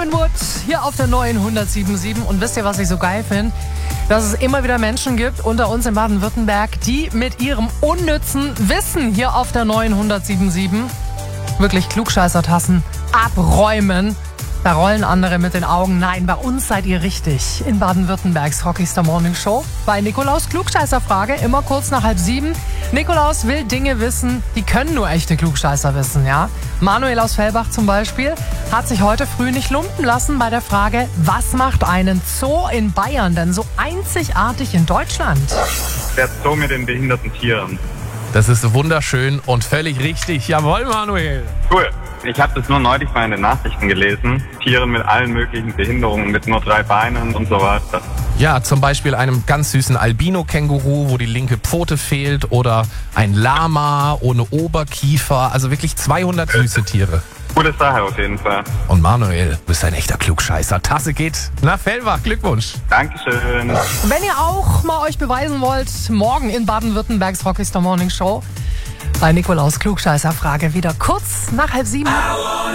Wood hier auf der neuen 107.7. Und wisst ihr, was ich so geil finde? Dass es immer wieder Menschen gibt unter uns in Baden-Württemberg, die mit ihrem unnützen Wissen hier auf der neuen 107.7 wirklich Klugscheißertassen abräumen. Da rollen andere mit den Augen. Nein, bei uns seid ihr richtig. In Baden-Württembergs Rockystar Morning Show. Bei Nikolaus Klugscheißerfrage, immer kurz nach 6:30. Nikolaus will Dinge wissen, die können nur echte Klugscheißer wissen, ja? Manuel aus Fellbach zum Beispiel hat sich heute früh nicht lumpen lassen bei der Frage, was macht einen Zoo in Bayern denn so einzigartig in Deutschland? Der Zoo mit den behinderten Tieren. Das ist wunderschön und völlig richtig. Jawohl, Manuel. Cool. Ich habe das nur neulich mal in den Nachrichten gelesen. Tiere mit allen möglichen Behinderungen, mit nur 3 Beinen und so weiter. Ja, zum Beispiel einem ganz süßen Albino-Känguru, wo die linke Pfote fehlt, oder ein Lama ohne Oberkiefer. Also wirklich 200 süße Tiere. Coole Sache auf jeden Fall. Und Manuel, du bist ein echter Klugscheißer. Tasse geht nach Fellbach. Glückwunsch. Dankeschön. Wenn ihr auch mal euch beweisen wollt, morgen in Baden-Württembergs Rockystar Morning Show bei Nikolaus Klugscheißerfrage wieder kurz nach 6:30.